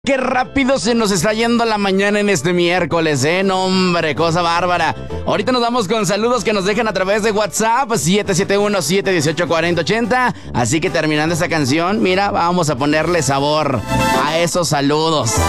Qué rápido se nos está yendo la mañana en este miércoles, no hombre, cosa bárbara. Ahorita nos vamos con saludos que nos dejan a través de WhatsApp 771-718-4080. Así que terminando esta canción, mira, vamos a ponerle sabor a esos saludos.